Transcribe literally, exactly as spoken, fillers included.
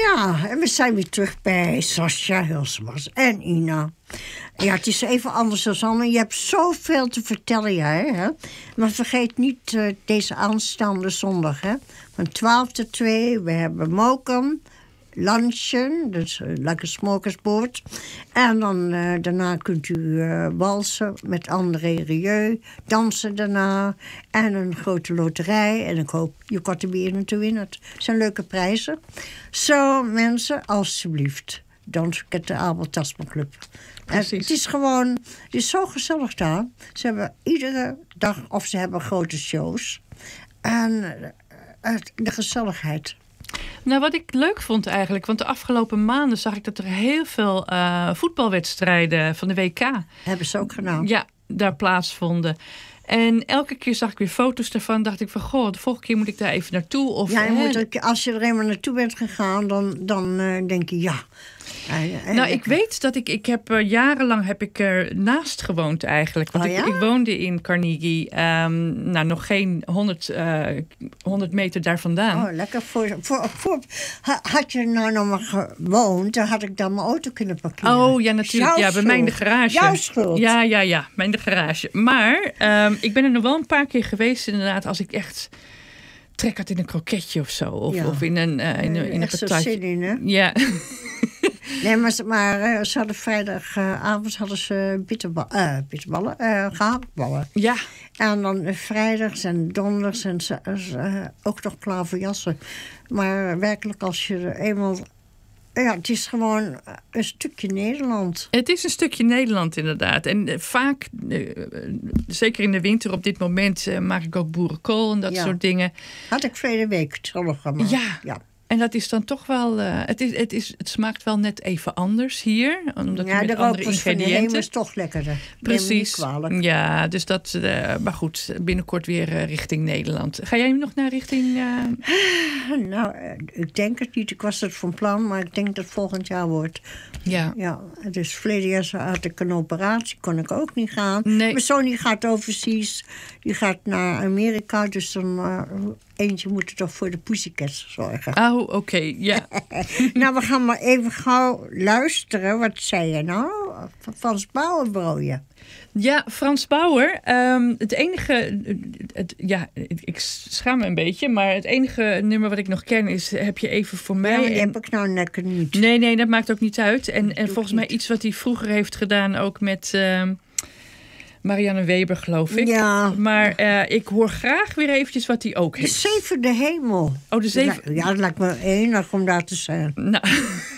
Ja, en we zijn weer terug bij Sascha Hulsmans en Ina. Ja, het is even anders dan Anne. Je hebt zoveel te vertellen, jij, hè? Maar vergeet niet uh, deze aanstaande zondag, hè? Van twaalf tot twee, we hebben mokum, lunchen, dus uh, lekker smokersboord. En dan uh, daarna kunt u uh, walsen met André Rieu, dansen daarna. En een grote loterij. En ik hoop je korte bieren te winnen. Het zijn leuke prijzen. Zo, mensen, alsjeblieft. Don't forget de Abel Tasman Club. Het is gewoon, het is zo gezellig daar. Ze hebben iedere dag, of ze hebben grote shows. En uh, de gezelligheid. Nou, wat ik leuk vond eigenlijk, want de afgelopen maanden zag ik dat er heel veel uh, voetbalwedstrijden van de W K... Hebben ze ook gedaan. Ja, daar plaatsvonden. En elke keer zag ik weer foto's daarvan. Dacht ik van, goh, de volgende keer moet ik daar even naartoe. Of, ja, je hè, moet ook, als je er eenmaal naartoe bent gegaan, dan, dan uh, denk je ja. Uh, nou, ik weet dat ik, ik heb uh, jarenlang heb ik er naast gewoond eigenlijk. Want oh, ja? ik, ik woonde in Carnegie, um, nou nog geen honderd, uh, honderd meter daar vandaan. Oh, lekker. Voor, voor, voor, had je nou nog maar gewoond, dan had ik dan mijn auto kunnen parkeren. Oh, ja, natuurlijk. Jouw ja, bij mij in de garage. Jouw schuld. Ja, ja, ja, mij in de garage. Maar um, ik ben er nog wel een paar keer geweest inderdaad, als ik echt trek had in een kroketje of zo. Of, ja. of in een, uh, in, uh, in een patatje. Zin in, hè? Ja. Nee, maar, maar uh, ze hadden vrijdagavond uh, hadden ze bitterballen, uh, bitterballen uh, gehaktballen. Ja. En dan uh, vrijdags en donderdags en ze, uh, ook nog klaverjassen. Maar uh, werkelijk als je er eenmaal... Ja, het is gewoon een stukje Nederland. Het is een stukje Nederland, inderdaad. En uh, vaak, uh, zeker in de winter op dit moment, uh, maak ik ook boerenkool en dat ja. soort dingen. Had ik verleden week terug gemaakt. Ja. ja. En dat is dan toch wel... Uh, het, is, het, is, het smaakt wel net even anders hier. Omdat ja, met de andere ingrediënten. De is toch lekkerder. Precies. Ja, dus dat... Uh, maar goed, binnenkort weer uh, richting Nederland. Ga jij nog naar richting... Uh... Nou, uh, ik denk het niet. Ik was het van plan, maar ik denk dat het volgend jaar wordt. Ja. Ja, dus verleden jaar had ik een operatie. Kon ik ook niet gaan. Nee. Mijn zoon die gaat overseas. Die gaat naar Amerika. Dus dan... Uh, eentje moet er toch voor de Pussycats zorgen. Oh, oké, okay, ja. Nou, we gaan maar even gauw luisteren. Wat zei je nou? Frans Bauer, bro, ja. Ja, Frans Bauer. Um, het enige... Het, ja, ik schaam me een beetje. Maar het enige nummer wat ik nog ken is... Heb je even voor mij... Ja, maar die en... heb ik nou lekker niet. Nee, nee, dat maakt ook niet uit. En, en volgens mij iets wat hij vroeger heeft gedaan... ook met... Uh, Marianne Weber, geloof ik. Ja. Maar uh, ik hoor graag weer eventjes wat hij ook heeft. De zevende hemel. Oh, de zevende... Ja, dat lijkt me één om daar te zijn. Nou...